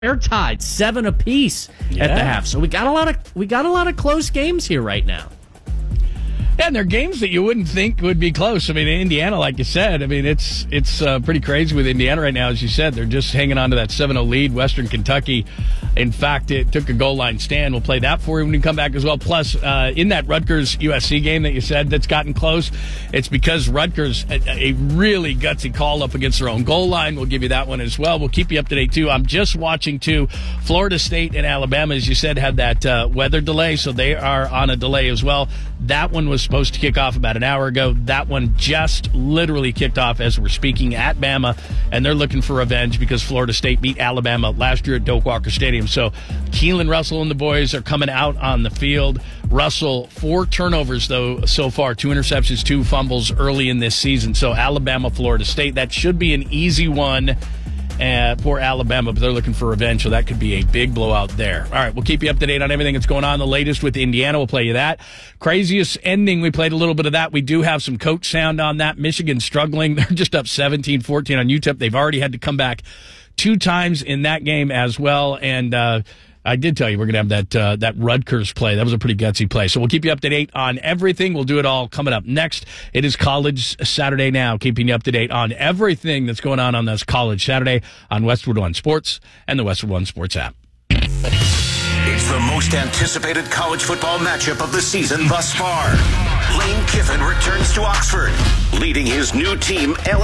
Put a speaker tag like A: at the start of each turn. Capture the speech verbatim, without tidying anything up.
A: They're tied seven apiece
B: yeah.
A: at the half. So we got a lot of we got a lot of close games here right now.
B: Yeah, and they're games that you wouldn't think would be close. I mean, Indiana, like you said, I mean, it's it's uh, pretty crazy with Indiana right now. As you said, they're just hanging on to that seven oh lead. Western Kentucky, in fact, it took a goal line stand. We'll play that for you when you come back as well. Plus, uh, in that Rutgers-U S C game that you said that's gotten close, it's because Rutgers, a, a really gutsy call up against their own goal line. We'll give you that one as well. We'll keep you up to date, too. I'm just watching, too, Florida State and Alabama, as you said, had that uh, weather delay, so they are on a delay as well. That one was supposed to kick off about an hour ago. That one just literally kicked off as we're speaking at Bama, and they're looking for revenge because Florida State beat Alabama last year at Doak Walker Stadium. So Keelan Russell and the boys are coming out on the field. Russell, four turnovers, though, so far. Two interceptions, two fumbles early in this season. So Alabama, Florida State, that should be an easy one Uh, for Alabama, but they're looking for revenge, so that could be a big blowout there. All right, we'll keep you up to date on everything that's going on. The latest with Indiana, we'll play you that. Craziest ending, we played a little bit of that. We do have some coach sound on that. Michigan struggling. They're just up seventeen fourteen on U T E P. They've already had to come back two times in that game as well, and uh I did tell you we're going to have that uh, that Rutgers play. That was a pretty gutsy play. So we'll keep you up to date on everything. We'll do it all coming up next. It is College Saturday now, keeping you up to date on everything that's going on on this College Saturday on Westwood One Sports and the Westwood One Sports app.
C: It's the most anticipated college football matchup of the season thus far. Lane Kiffin returns to Oxford, leading his new team, L A